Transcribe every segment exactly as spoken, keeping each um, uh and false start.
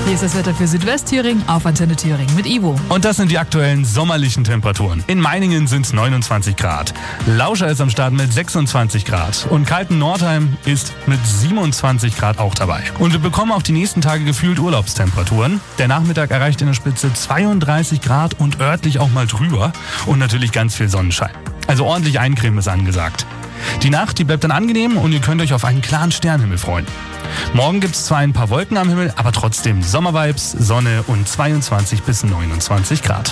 Hier ist das Wetter für Südwestthüringen auf Antenne Thüringen mit Ivo. Und das sind die aktuellen sommerlichen Temperaturen. In Meiningen sind es neunundzwanzig Grad. Lauscher ist am Start mit sechsundzwanzig Grad. Und Kalten-Nordheim ist mit siebenundzwanzig Grad auch dabei. Und wir bekommen auch die nächsten Tage gefühlt Urlaubstemperaturen. Der Nachmittag erreicht in der Spitze zweiunddreißig Grad und örtlich auch mal drüber. Und natürlich ganz viel Sonnenschein. Also ordentlich Eincremen ist angesagt. Die Nacht, die bleibt dann angenehm und ihr könnt euch auf einen klaren Sternhimmel freuen. Morgen gibt es zwar ein paar Wolken am Himmel, aber trotzdem Sommervibes, Sonne und zweiundzwanzig bis neunundzwanzig Grad.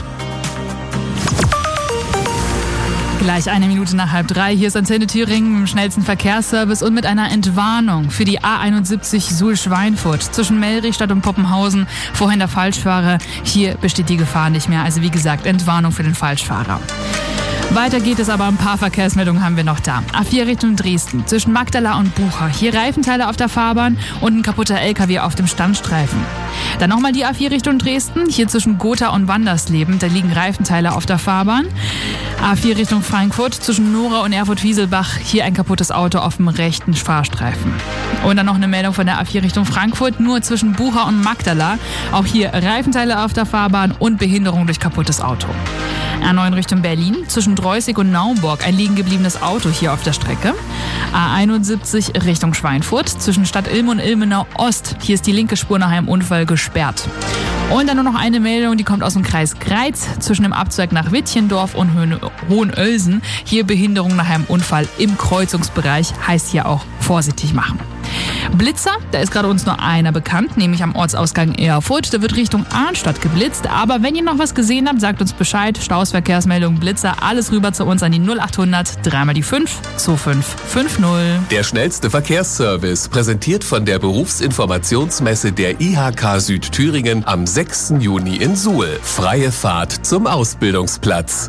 Gleich eine Minute nach halb drei. Hier ist Antenne Thüringen mit dem schnellsten Verkehrsservice und mit einer Entwarnung für die A einundsiebzig Suhl-Schweinfurt zwischen Mellrichstadt und Poppenhausen. Vorhin der Falschfahrer. Hier besteht die Gefahr nicht mehr. Also wie gesagt, Entwarnung für den Falschfahrer. Weiter geht es, aber ein paar Verkehrsmeldungen haben wir noch da. A vier Richtung Dresden, zwischen Magdala und Bucher. Hier Reifenteile auf der Fahrbahn und ein kaputter L K W auf dem Standstreifen. Dann nochmal die A vier Richtung Dresden, hier zwischen Gotha und Wandersleben. Da liegen Reifenteile auf der Fahrbahn. A vier Richtung Frankfurt, zwischen Nora und Erfurt-Wieselbach. Hier ein kaputtes Auto auf dem rechten Fahrstreifen. Und dann noch eine Meldung von der A vier Richtung Frankfurt, nur zwischen Bucher und Magdala. Auch hier Reifenteile auf der Fahrbahn und Behinderung durch kaputtes Auto. A neun Richtung Berlin, zwischen Dreußig und Naumburg, ein liegen gebliebenes Auto hier auf der Strecke. A einundsiebzig Richtung Schweinfurt, zwischen Stadt Ilm und Ilmenau Ost. Hier ist die linke Spur nach einem Unfall gesperrt. Und dann nur noch eine Meldung, die kommt aus dem Kreis Greiz, zwischen dem Abzweig nach Wittchendorf und Hohenölsen. Hier Behinderung nach einem Unfall im Kreuzungsbereich, heißt hier auch vorsichtig machen. Blitzer, da ist gerade uns nur einer bekannt, nämlich am Ortsausgang Erfurt. Da wird Richtung Arnstadt geblitzt. Aber wenn ihr noch was gesehen habt, sagt uns Bescheid. Staus, Verkehrsmeldung, Blitzer, alles rüber zu uns an die null achthundert, dreimal die fünf, zwei fünf fünf null. Der schnellste Verkehrsservice, präsentiert von der Berufsinformationsmesse der I H K Südthüringen am sechsten Juni in Suhl. Freie Fahrt zum Ausbildungsplatz.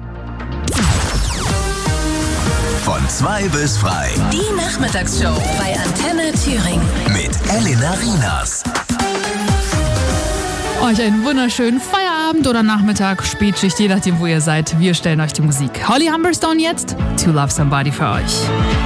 Von zwei bis frei. Die Nachmittagsshow bei Antenne Thüringen. Mit Elena Rinas. Euch einen wunderschönen Feierabend oder Nachmittag, Spätschicht, je nachdem, wo ihr seid. Wir stellen euch die Musik. Holly Humberstone jetzt, To Love Somebody für euch.